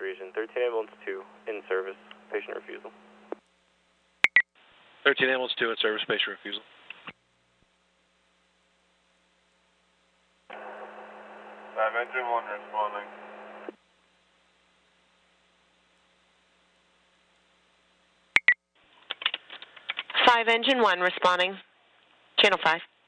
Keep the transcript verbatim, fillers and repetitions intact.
Restoration. thirteen Ambulance two, in service, patient refusal. thirteen Ambulance two, in service, patient refusal. five Engine one responding. five Engine one responding. Channel five.